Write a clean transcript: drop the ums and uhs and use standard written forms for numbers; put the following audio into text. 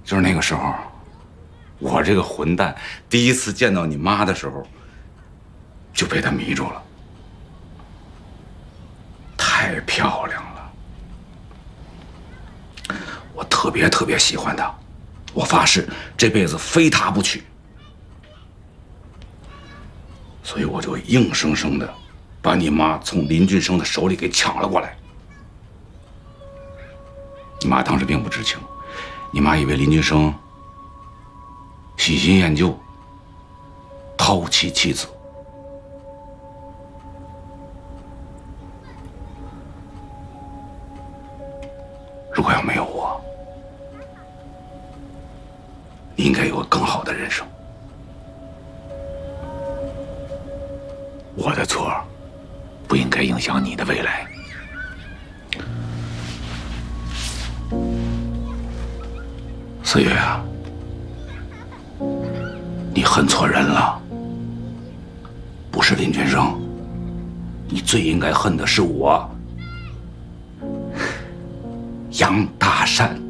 就是那个时候，我这个混蛋第一次见到你妈的时候，就被她迷住了。太漂亮了，我特别喜欢她，我发誓这辈子非她不娶。所以我就硬生生的把你妈从林俊生的手里给抢了过来。你妈当时并不知情，你妈以为林俊生喜新厌旧，抛弃妻子。如果要没有我，你应该有个更好的人生。我的错不应该影响你的未来。四月啊，你恨错人了，不是林俊生，你最应该恨的是我，杨大善。